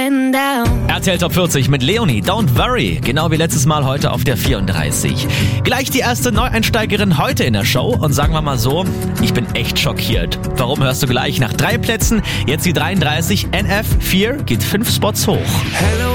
getting down. RTL Top 40 mit Leonie, Don't Worry. Genau wie letztes Mal heute auf der 34. Gleich die erste Neueinsteigerin heute in der Show. Und sagen wir mal so, ich bin echt schockiert. Warum, hörst du gleich nach 3 Plätzen? Jetzt die 33. NF4 geht 5 Spots hoch. Hello